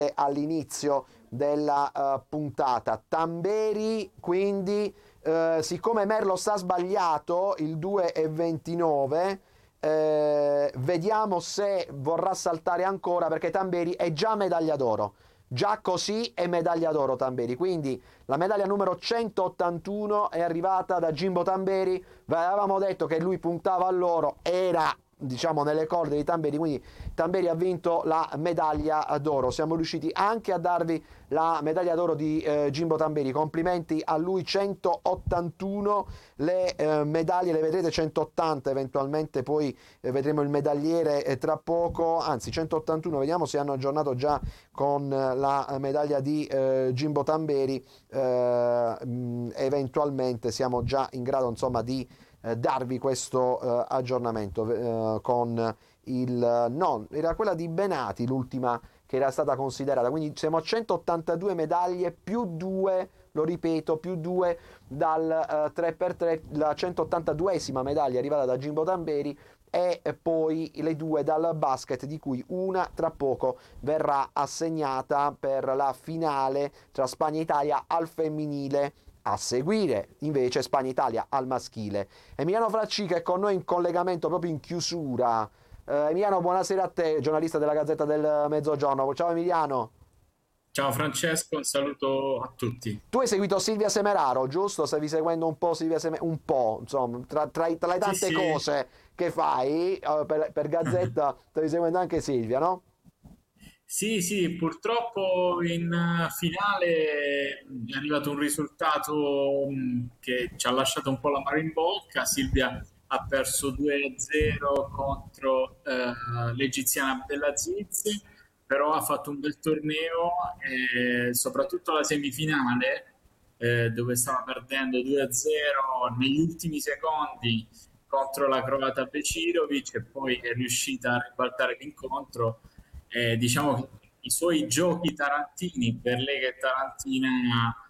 all'inizio della puntata. Tamberi, quindi, siccome Merlo sta sbagliato, il 2,29, vediamo se vorrà saltare ancora, perché Tamberi è già medaglia d'oro. Già così è medaglia d'oro Tamberi, quindi la medaglia numero 181 è arrivata da Jimbo Tamberi. Vi avevamo detto che lui puntava all'oro, era diciamo nelle corde di Tamberi, quindi Tamberi ha vinto la medaglia d'oro. Siamo riusciti anche a darvi la medaglia d'oro di Jimbo Tamberi, complimenti a lui. 181 le medaglie, le vedrete 180 eventualmente, poi vedremo il medagliere tra poco, anzi 181, vediamo se hanno aggiornato già con la medaglia di Jimbo Tamberi, eventualmente siamo già in grado insomma di darvi questo aggiornamento con il non, era quella di Benati l'ultima che era stata considerata, quindi siamo a 182 medaglie più 2, lo ripeto, più 2 dal 3x3, la 182esima medaglia arrivata da Jimbo Tamberi, e poi le 2 dal basket, di cui una tra poco verrà assegnata per la finale tra Spagna e Italia al femminile. A seguire invece Spagna-Italia al maschile. Emiliano Fracci, che è con noi in collegamento proprio in chiusura. Emiliano, buonasera a te, giornalista della Gazzetta del Mezzogiorno. Ciao Emiliano. Ciao Francesco, un saluto a tutti. Tu hai seguito Silvia Semeraro, giusto? Stavi seguendo un po' Silvia Semeraro, un po', insomma, tra le Sì, tante sì. cose che fai per Gazzetta, stavi seguendo anche Silvia, no? Sì, sì, purtroppo in finale è arrivato un risultato che ci ha lasciato un po' l'amaro in bocca. Silvia ha perso 2-0 contro l'egiziana Abdelaziz, però ha fatto un bel torneo e soprattutto la semifinale, dove stava perdendo 2-0 negli ultimi secondi contro la croata Becirovic, e poi è riuscita a ribaltare l'incontro. Diciamo che i suoi giochi tarantini, per lei che è tarantina,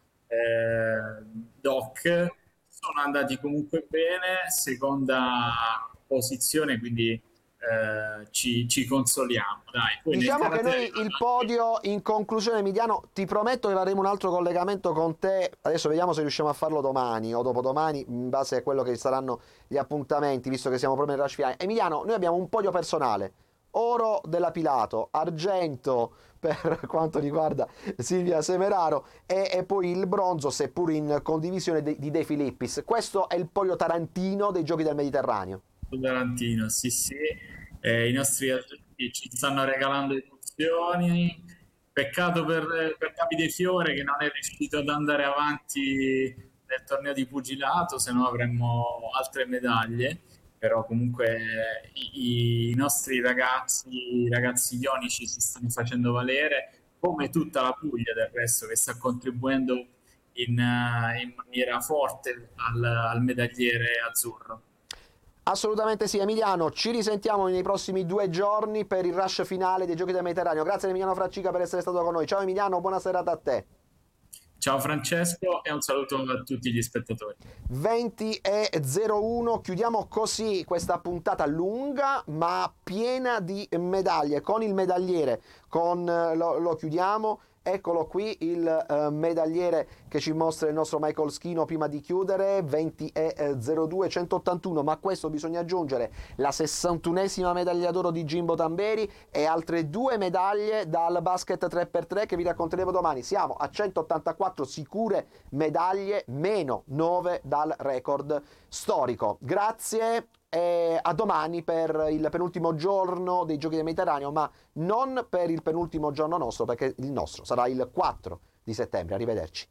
doc, sono andati comunque bene, seconda posizione, quindi ci consoliamo, dai. Poi nel Diciamo che karate è noi arrivato il anche. podio, in conclusione, Emiliano, ti prometto che avremo un altro collegamento con te. Adesso vediamo se riusciamo a farlo domani o dopodomani, in base a quello che saranno gli appuntamenti, visto che siamo proprio nel rush finale. Emiliano, noi abbiamo un podio personale: oro della Pilato, argento per quanto riguarda Silvia Semeraro, e poi il bronzo, seppur in condivisione, di De Filippis. Questo è il podio tarantino dei Giochi del Mediterraneo. Tarantino, sì, sì. I nostri atleti ci stanno regalando emozioni. Peccato per Davide Fiore che non è riuscito ad andare avanti nel torneo di pugilato, se no avremmo altre medaglie. Però comunque i nostri ragazzi, i ragazzi ionici si stanno facendo valere, come tutta la Puglia del resto, che sta contribuendo in maniera forte al medagliere azzurro. Assolutamente sì, Emiliano, ci risentiamo nei prossimi 2 giorni per il rush finale dei Giochi del Mediterraneo. Grazie Emiliano Fraccica per essere stato con noi. Ciao Emiliano, buona serata a te. Ciao Francesco e un saluto a tutti gli spettatori. 20:01, chiudiamo così questa puntata lunga ma piena di medaglie. Con il medagliere, lo chiudiamo. Eccolo qui il medagliere che ci mostra il nostro Michael Schino prima di chiudere. 20:02, 181, ma a questo bisogna aggiungere la 61esima medaglia d'oro di Jimbo Tamberi e altre 2 medaglie dal basket 3x3 che vi racconteremo domani. Siamo a 184 sicure medaglie, meno 9 dal record storico. Grazie. E a domani per il penultimo giorno dei Giochi del Mediterraneo, ma non per il penultimo giorno nostro, perché il nostro sarà il 4 di settembre. Arrivederci.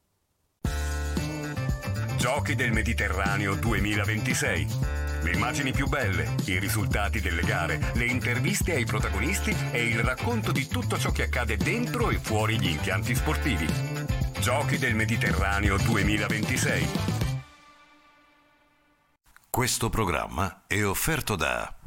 Giochi del Mediterraneo 2026. Le immagini più belle, i risultati delle gare, le interviste ai protagonisti e il racconto di tutto ciò che accade dentro e fuori gli impianti sportivi. Giochi del Mediterraneo 2026. Questo programma è offerto da